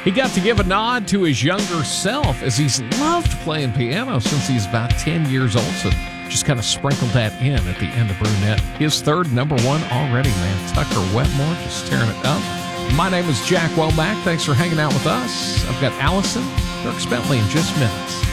He got to give a nod to his younger self as he's loved playing piano since he's about 10 years old. So just kind of sprinkled that in at the end of Brunette. His third number one already, man. Tucker Wetmore just tearing it up. My name is Jack Womack. Thanks for hanging out with us. I've got Allison Dirks Bentley in just minutes.